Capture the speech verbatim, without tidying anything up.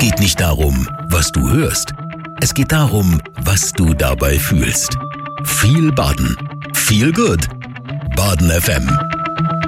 geht nicht darum, was du hörst. Es geht darum, was du dabei fühlst. Viel Baden. Viel Good. Baden F M.